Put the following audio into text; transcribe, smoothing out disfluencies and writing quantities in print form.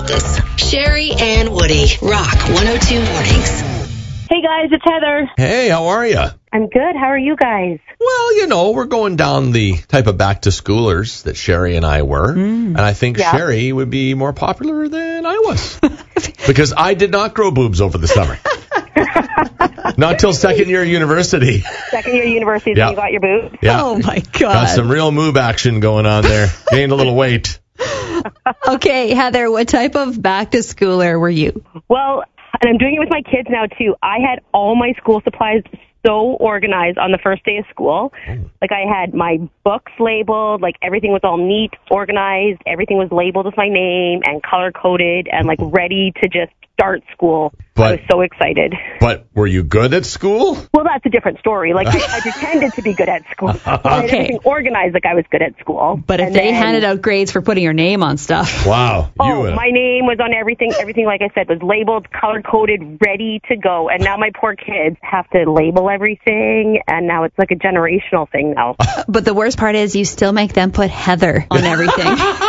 Practice. Sherry and Woody, Rock 102 Mornings. Hey guys, it's Heather. Hey, how are you? I'm good. How are you guys? Well, we're going down the type of back-to-schoolers that Sherry and I were. And I think Sherry would be more popular than I was. Because I did not grow boobs over the summer. Not till second year university. Second year university is when you got your boobs? Yeah. Oh, my God. Got some real moob action going on there. Gained a little weight. Okay, Heather, what type of back-to-schooler were you? Well, and I'm doing it with my kids now, too. I had all my school supplies so organized on the first day of school. Like, I had my books labeled, like, everything was all neat, organized, everything was labeled with my name and color-coded and, like, ready to just start school. I was so excited. But were you good at school? Well, that's a different story. Like, I pretended to be good at school. I had everything organized like I was good at school. But if they handed out grades for putting your name on stuff. Wow. My name was on everything. Everything, like I said, was labeled, color-coded, ready to go. And now my poor kids have to label everything, and now it's like a generational thing now. But the worst part is you still make them put Heather on everything.